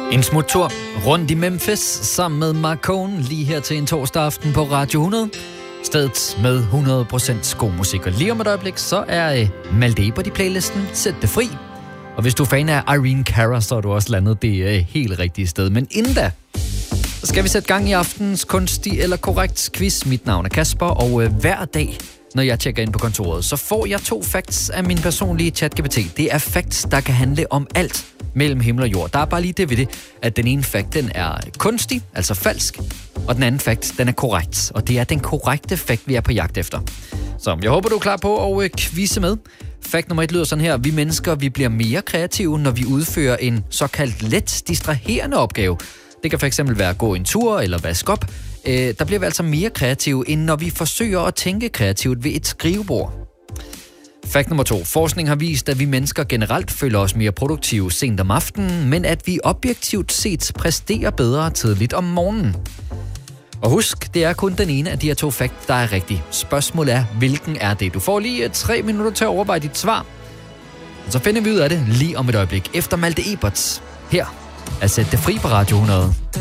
En smuttur rundt i Memphis sammen med Marcone lige her til en torsdag aften på Radio 100. Stedet med 100% god musik. Og lige om et øjeblik, så er Malte Ebert i playlisten. Sæt det fri. Og hvis du er fan af Irene Cara, så er du også landet det helt rigtige sted. Men inden da, så skal vi sætte gang i aftens kunstig eller korrekt quiz. Mit navn er Kasper, og hver dag, når jeg tjekker ind på kontoret, så får jeg 2 facts af min personlige ChatGPT. Det er facts, der kan handle om alt mellem himmel og jord. Der er bare lige det ved det, at den ene fact, den er kunstig, altså falsk, og den anden fact, den er korrekt. Og det er den korrekte fact, vi er på jagt efter. Så jeg håber, du er klar på at quizze med. Fact nummer 1 lyder sådan her. Vi mennesker, vi bliver mere kreative, når vi udfører en såkaldt let distraherende opgave. Det kan fx være at gå en tur eller vaske op. Der bliver vi altså mere kreative, end når vi forsøger at tænke kreativt ved et skrivebord. Fakt nummer 2. Forskning har vist, at vi mennesker generelt føler os mere produktive sent om aftenen, men at vi objektivt set præsterer bedre tidligt om morgenen. Og husk, det er kun den ene af de her 2 facts, der er rigtig. Spørgsmålet er, hvilken er det? Du får lige 3 minutter til at overveje dit svar. Og så finder vi ud af det lige om et øjeblik efter Malte Ebert. Her er Sæt det fri på Radio 100.